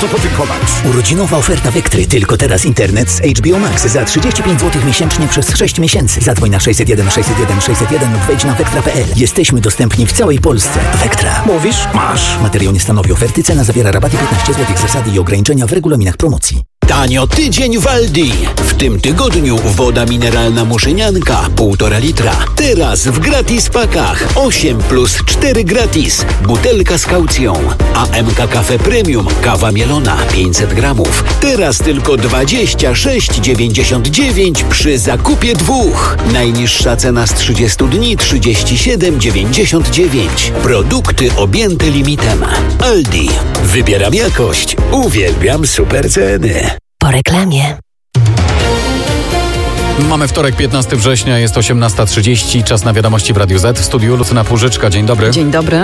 bardzo podziękować. Urodzinowa oferta Vectry. Tylko teraz internet z HBO Max za 35 zł miesięcznie przez 6 miesięcy. Zadzwoń na 601 601 601 lub wejdź na vectra.pl. Jesteśmy dostępni w całej Polsce. Vectra. Mówisz? Masz. Materiał nie stanowi oferty. Cena zawiera rabaty 15 zł. Zasady i ograniczenia w regulaminach promocji. Tanio tydzień w Aldi. W tym tygodniu woda mineralna Muszynianka 1,5 litra. Teraz w gratis pakach 8 plus 4 gratis. Butelka z kaucją. AMK Cafe Premium. Kawa mielona 500 gramów. Teraz tylko 26,99 przy zakupie 2. Najniższa cena z 30 dni 37,99. Produkty objęte limitem. Aldi. Wybieram jakość. Uwielbiam super ceny. Po reklamie. Mamy wtorek, 15 września, jest 18:30, czas na wiadomości w Radiu Z. W studiu Lucyna Płużyczka. Dzień dobry. Dzień dobry.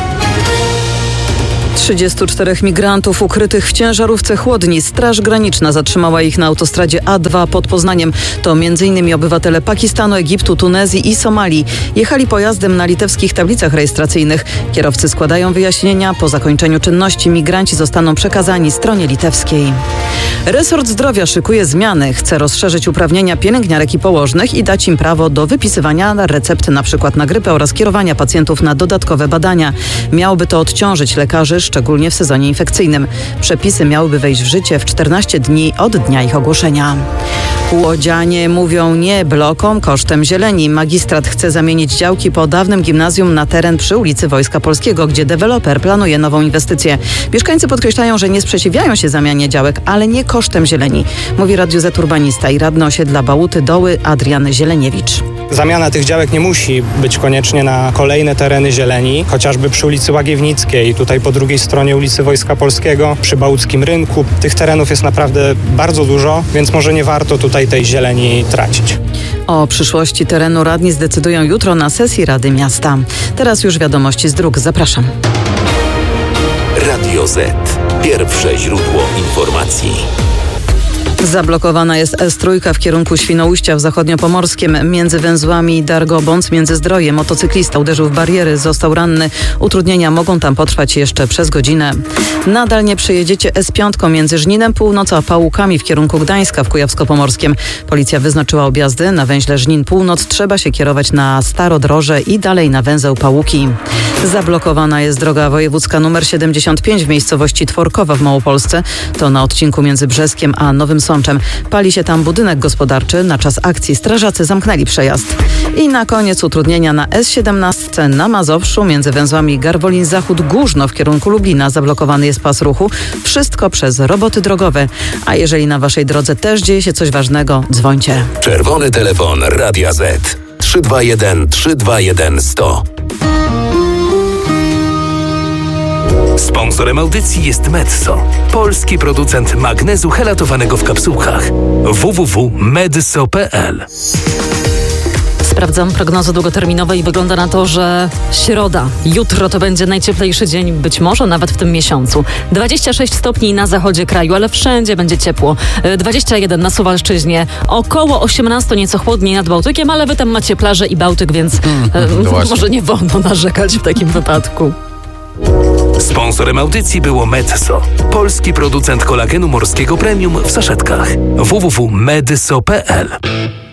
34 migrantów ukrytych w ciężarówce chłodni. Straż Graniczna zatrzymała ich na autostradzie A2 pod Poznaniem. To m.in. obywatele Pakistanu, Egiptu, Tunezji i Somalii. Jechali pojazdem na litewskich tablicach rejestracyjnych. Kierowcy składają wyjaśnienia. Po zakończeniu czynności migranci zostaną przekazani stronie litewskiej. Resort Zdrowia szykuje zmiany. Chce rozszerzyć uprawnienia pielęgniarek i położnych i dać im prawo do wypisywania recept np. na grypę oraz kierowania pacjentów na dodatkowe badania. Miałoby to odciążyć lekarzy, szczególnie w sezonie infekcyjnym. Przepisy miałyby wejść w życie w 14 dni od dnia ich ogłoszenia. Łodzianie mówią nie blokom kosztem zieleni. Magistrat chce zamienić działki po dawnym gimnazjum na teren przy ulicy Wojska Polskiego, gdzie deweloper planuje nową inwestycję. Mieszkańcy podkreślają, że nie sprzeciwiają się zamianie działek, ale nie kosztem zieleni. Mówi Radiu Z urbanista i radny osiedla Bałuty Doły Adrian Zieleniewicz. Zamiana tych działek nie musi być koniecznie na kolejne tereny zieleni, chociażby przy ulicy Łagiewnickiej, tutaj po drugiej stronie ulicy Wojska Polskiego, przy Bałuckim Rynku. Tych terenów jest naprawdę bardzo dużo, więc może nie warto tutaj tej zieleni tracić. O przyszłości terenu radni zdecydują jutro na sesji Rady Miasta. Teraz już wiadomości z dróg. Zapraszam. Radio Z. Pierwsze źródło informacji. Zablokowana jest S3 w kierunku Świnoujścia w Zachodniopomorskiem. Między węzłami Dargobądź, Międzyzdroje. Motocyklista uderzył w bariery, został ranny. Utrudnienia mogą tam potrwać jeszcze przez godzinę. Nadal nie przejedziecie S5 między Żninem Północ a Pałukami w kierunku Gdańska w Kujawsko-Pomorskiem. Policja wyznaczyła objazdy. Na węźle Żnin Północ trzeba się kierować na Starodroże i dalej na węzeł Pałuki. Zablokowana jest droga wojewódzka nr 75 w miejscowości Tworkowa w Małopolsce. To na odcinku między Brzeskiem a Nowym Sączem. Pali się tam budynek gospodarczy. Na czas akcji strażacy zamknęli przejazd. I na koniec utrudnienia na S17 na Mazowszu między węzłami Garwolin-Zachód-Górzno w kierunku Lublina. Zablokowany jest pas ruchu. Wszystko przez roboty drogowe. A jeżeli na waszej drodze też dzieje się coś ważnego, dzwońcie. Czerwony telefon Radia Z. 321 321 100. Sponsorem audycji jest Medso, polski producent magnezu helatowanego w kapsułkach. www.medso.pl. Sprawdzam prognozę długoterminowej i wygląda na to, że środa, jutro to będzie najcieplejszy dzień, być może nawet w tym miesiącu. 26 stopni na zachodzie kraju, ale wszędzie będzie ciepło. 21 na Suwalszczyźnie, około 18 nieco chłodniej nad Bałtykiem, ale wy tam macie plażę i Bałtyk, więc może nie wolno narzekać w takim wypadku. Sponsorem audycji było Medso, polski producent kolagenu morskiego premium w saszetkach. www.medso.pl.